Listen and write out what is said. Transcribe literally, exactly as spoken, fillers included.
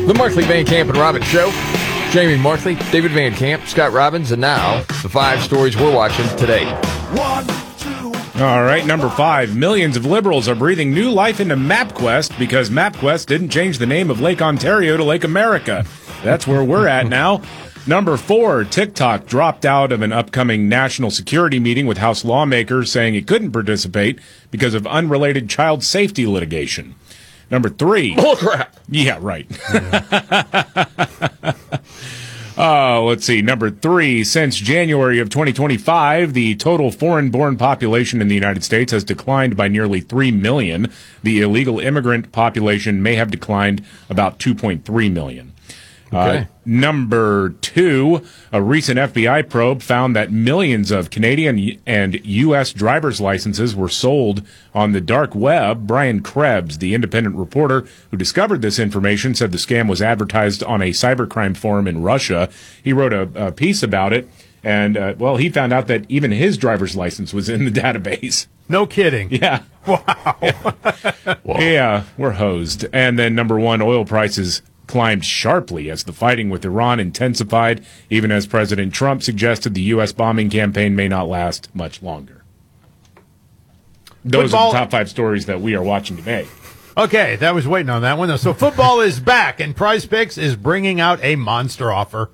The Markley, Van Camp, and Robbins Show. Jamie Markley, David Van Camp, Scott Robbins, and now the five stories we're watching today. One, two. All right, number five. Millions of liberals are breathing new life into MapQuest because MapQuest didn't change the name of Lake Ontario to Lake America. That's where we're at now. Number four, TikTok dropped out of an upcoming national security meeting with House lawmakers, saying it couldn't participate because of unrelated child safety litigation. Number three. Bullcrap. Yeah, right. Uh, let's see. Number three, since January of twenty twenty-five, the total foreign-born population in the United States has declined by nearly three million. The illegal immigrant population may have declined about two point three million. Okay. Uh, number two, a recent F B I probe found that millions of Canadian and U S driver's licenses were sold on the dark web. Brian Krebs, the independent reporter who discovered this information, said the scam was advertised on a cybercrime forum in Russia. He wrote a, a piece about it, and, uh, well, he found out that even his driver's license was in the database. No kidding. Yeah. Wow. Yeah, we're hosed. And then number one, oil prices climbed sharply as the fighting with Iran intensified, even as President Trump suggested the U S bombing campaign may not last much longer. Those Football- are the top five stories that we are watching today. Okay, that was waiting on that one. So football is back, and Prize Picks is bringing out a monster offer.